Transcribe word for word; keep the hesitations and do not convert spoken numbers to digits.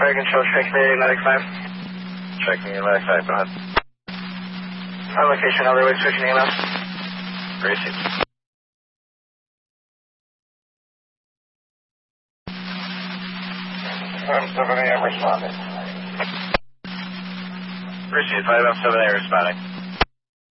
Fire control, checking the Medic five. Checking your Medic five, go ahead. On location, otherwise switching E M S. Received. five seven A, I'm responding. Received, five seven A responding.